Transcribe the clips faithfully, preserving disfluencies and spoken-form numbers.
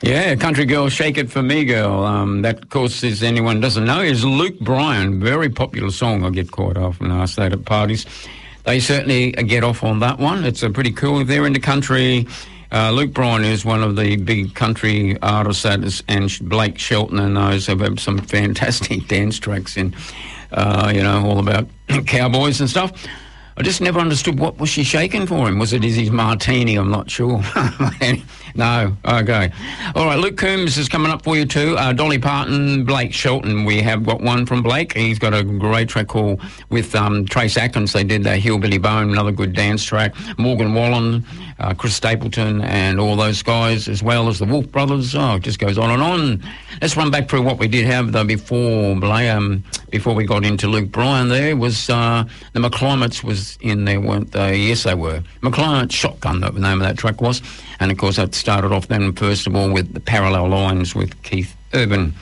Yeah, Country Girl, Shake It For Me Girl. Um, that, of course, as anyone doesn't know, is Luke Bryan. Very popular song. I get quite often asked that at parties. They certainly get off on that one. It's a pretty cool. If they're into country, uh, Luke Bryan is one of the big country artists, that is, and Blake Shelton and those have had some fantastic dance tracks in, uh, you know, all about cowboys and stuff. I just never understood what was she shaking for him. Was it his martini? I'm not sure. No, okay. All right, Luke Combs is coming up for you too. Uh, Dolly Parton, Blake Shelton. We have got one from Blake. He's got a great track called with um, Trace Atkins. They did that Hillbilly Bone, another good dance track. Morgan Wallen, uh, Chris Stapleton, and all those guys, as well as the Wolf Brothers. Oh, it just goes on and on. Let's run back through what we did have though before Blake, um, before we got into Luke Bryan. There was uh, the McClimates was in there, weren't they? Yes, they were. McClimate Shotgun, the name of that track was. And, of course, that started off then, first of all, with the Parallel Lines with Keith Urban.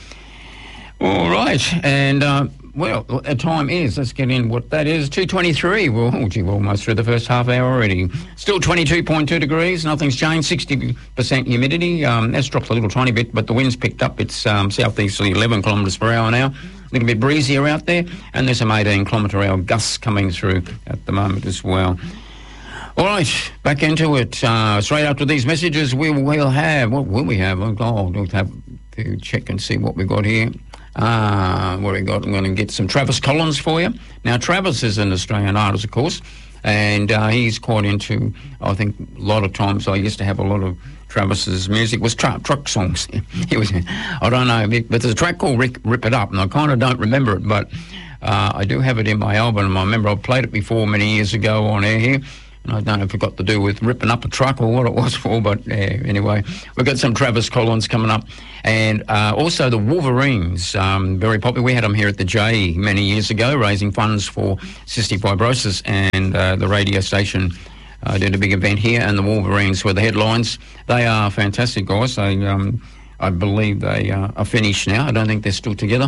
All right. And, uh, well, the time is, let's get in what that is, two twenty-three. Well, oh, gee, we're almost through the first half hour already. Still twenty-two point two degrees. Nothing's changed. sixty percent humidity. Um, that's dropped a little tiny bit, but the wind's picked up. It's um, southeasterly eleven kilometres per hour now. A little bit breezier out there. And there's some eighteen kilometre hour gusts coming through at the moment as well. All right, back into it. Uh, straight after these messages, we will have, what will we have? Oh, we'll have to check and see what we got here. Uh, what we got? I'm going to get some Travis Collins for you. Now, Travis is an Australian artist, of course, and uh, he's quite into, I think, a lot of times I used to have a lot of Travis's music was truck, truck songs. He was, I don't know, but there's a track called Rip, Rip It Up, and I kind of don't remember it, but uh, I do have it in my album. I remember I played it before many years ago on air here. And I don't know if it got to do with ripping up a truck or what it was for, but uh, anyway, we've got some Travis Collins coming up. And uh, also the Wolverines, um, very popular. We had them here at the J many years ago, raising funds for cystic fibrosis, and uh, the radio station uh, did a big event here, and the Wolverines were the headlines. They are fantastic guys. They, um, I believe they uh, are finished now. I don't think they're still together.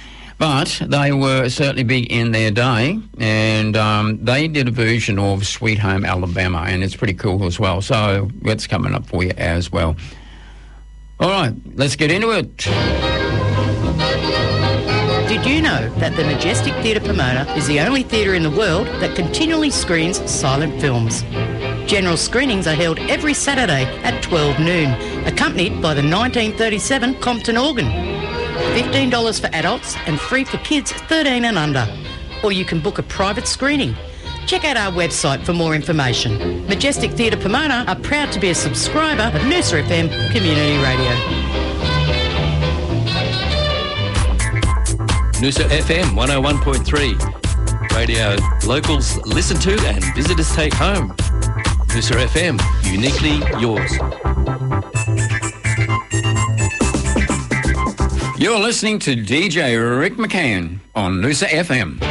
But they were certainly big in their day, and um, they did a version of Sweet Home Alabama, and it's pretty cool as well. So that's coming up for you as well. All right, let's get into it. Did you know that the Majestic Theatre Pomona is the only theatre in the world that continually screens silent films? General screenings are held every Saturday at twelve noon, accompanied by the nineteen thirty-seven Compton organ. fifteen dollars for adults and free for kids thirteen and under. Or you can book a private screening. Check out our website for more information. Majestic Theatre Pomona are proud to be a subscriber of Noosa F M Community Radio. Noosa F M one oh one point three. Radio locals listen to and visitors take home. Noosa F M, uniquely yours. You're listening to D J Rick McCann on Noosa F M.